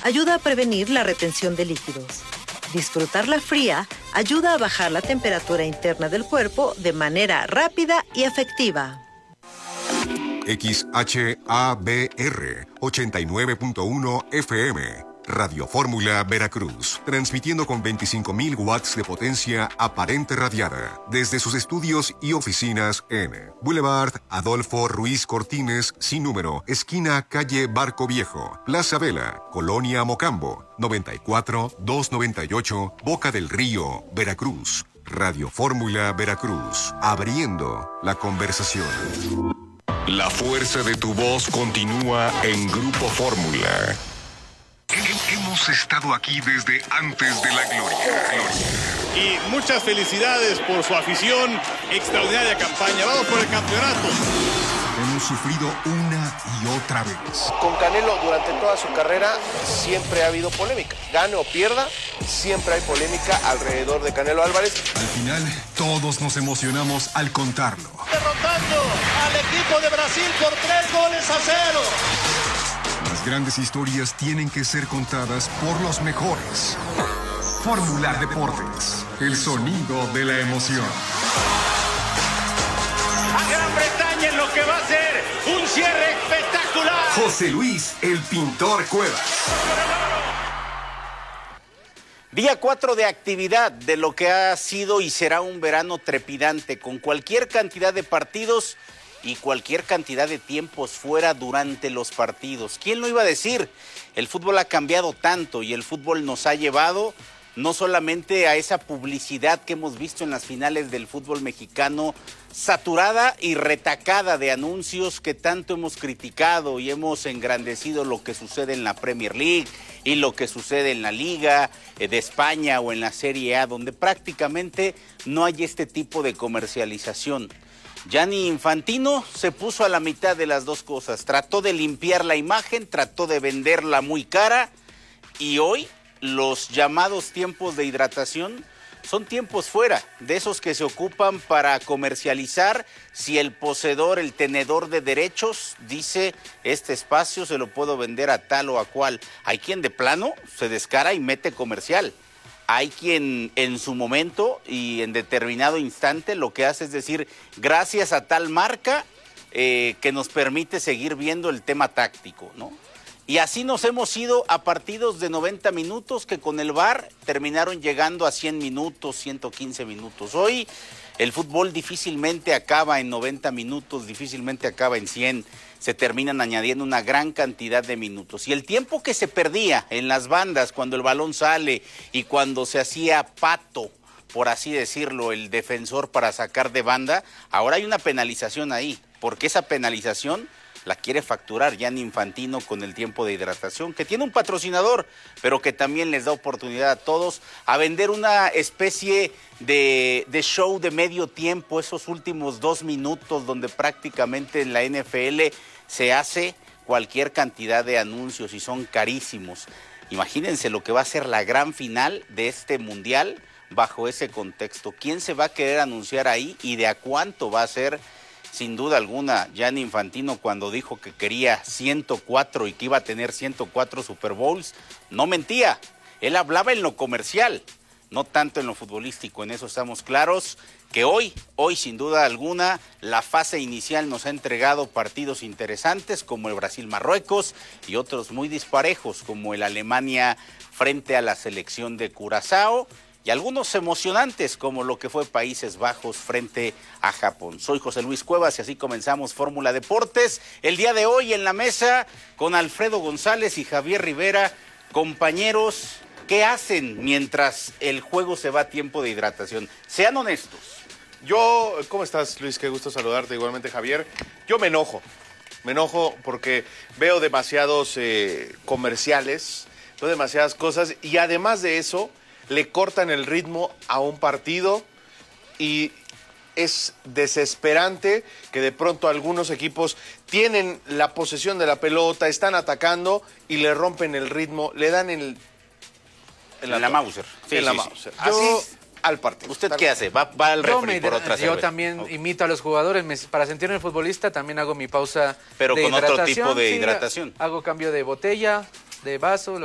ayuda a prevenir la retención de líquidos. Disfrutarla fría ayuda a bajar la temperatura interna del cuerpo de manera rápida y efectiva. XHABR 89.1 FM, Radio Fórmula Veracruz, transmitiendo con 25.000 watts de potencia aparente radiada desde sus estudios y oficinas en Boulevard Adolfo Ruiz Cortines, sin número, esquina calle Barco Viejo, Plaza Vela, Colonia Mocambo, 94-298, Boca del Río, Veracruz. Radio Fórmula Veracruz, abriendo la conversación. La fuerza de tu voz continúa en Grupo Fórmula. Hemos estado aquí desde antes de la gloria. Y muchas felicidades por su afición, extraordinaria campaña. Vamos por el campeonato. Hemos sufrido una y otra vez. Con Canelo durante toda su carrera siempre ha habido polémica. Gane o pierda, siempre hay polémica alrededor de Canelo Álvarez. Al final, todos nos emocionamos al contarlo. Derrotando al equipo de Brasil por 3-0. Las grandes historias tienen que ser contadas por los mejores. Fórmula Deportes, el sonido de la emoción. A Gran Bretaña en lo que va a ser un cierre espectacular. José Luis, el pintor Cuevas. Día 4 de actividad de lo que ha sido y será un verano trepidante, con cualquier cantidad de partidos y cualquier cantidad de tiempos fuera durante los partidos. ¿Quién lo iba a decir? El fútbol ha cambiado tanto y el fútbol nos ha llevado no solamente a esa publicidad que hemos visto en las finales del fútbol mexicano, saturada y retacada de anuncios que tanto hemos criticado y hemos engrandecido lo que sucede en la Premier League y lo que sucede en la Liga de España o en la Serie A, donde prácticamente no hay este tipo de comercialización. Gianni Infantino se puso a la mitad de las dos cosas, trató de limpiar la imagen, trató de venderla muy cara y hoy los llamados tiempos de hidratación son tiempos fuera, de esos que se ocupan para comercializar si el poseedor, el tenedor de derechos dice este espacio se lo puedo vender a tal o a cual. Hay quien de plano se descara y mete comercial. Hay quien en su momento y en determinado instante lo que hace es decir, gracias a tal marca que nos permite seguir viendo el tema táctico, ¿no? Y así nos hemos ido a partidos de 90 minutos que con el VAR terminaron llegando a 100 minutos, 115 minutos. Hoy el fútbol difícilmente acaba en 90 minutos, difícilmente acaba en 100. Se terminan añadiendo una gran cantidad de minutos. Y el tiempo que se perdía en las bandas cuando el balón sale y cuando se hacía pato, por así decirlo, el defensor para sacar de banda, ahora hay una penalización ahí, porque esa penalización la quiere facturar Gianni Infantino con el tiempo de hidratación, que tiene un patrocinador, pero que también les da oportunidad a todos a vender una especie de show de medio tiempo, esos últimos 2 minutos donde prácticamente en la NFL se hace cualquier cantidad de anuncios y son carísimos. Imagínense lo que va a ser la gran final de este mundial bajo ese contexto. ¿Quién se va a querer anunciar ahí y de a cuánto va a ser? Sin duda alguna, Gianni Infantino cuando dijo que quería 104 y que iba a tener 104 Super Bowls, no mentía. Él hablaba en lo comercial, no tanto en lo futbolístico. En eso estamos claros que hoy sin duda alguna, la fase inicial nos ha entregado partidos interesantes como el Brasil-Marruecos y otros muy disparejos como el Alemania frente a la selección de Curazao. Y algunos emocionantes como lo que fue Países Bajos frente a Japón. Soy José Luis Cuevas y así comenzamos Fórmula Deportes. El día de hoy en la mesa con Alfredo González y Javier Rivera. Compañeros, ¿qué hacen mientras el juego se va a tiempo de hidratación? Sean honestos. ¿Cómo estás, Luis? Qué gusto saludarte, igualmente, Javier. Yo me enojo porque veo demasiados comerciales, veo demasiadas cosas y además de eso le cortan el ritmo a un partido y es desesperante que de pronto algunos equipos tienen la posesión de la pelota, están atacando y le rompen el ritmo, le dan en la Mauser. Sí, en la Mauser. Así al partido. ¿Usted qué hace? ¿Va al refri por otra cerveza? Yo también imito a los jugadores, para sentirme futbolista también hago mi pausa pero de con hidratación. Otro tipo de hidratación. Hago cambio de botella, de vaso,